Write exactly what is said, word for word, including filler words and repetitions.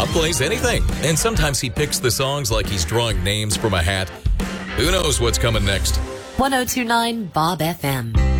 Bob plays anything, and sometimes he picks the songs like he's drawing names from a hat. Who knows what's coming next? ten twenty-nine Bob F M.